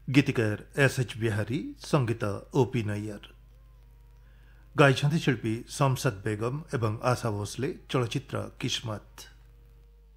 गीतिकार SH. Bihari, संगीत OP Nayyar. गाइछन्ति शिल्पी शमशद बेगम एवं आशा भोसले, चलचित्र किस्मत।